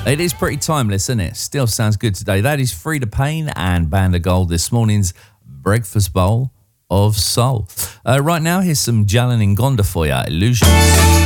It is pretty timeless, isn't it? Still sounds good today. That is Frida Payne and Band of Gold, this morning's breakfast bowl of soul. Right now, here's some Jalan Ingonda for you, Illusions.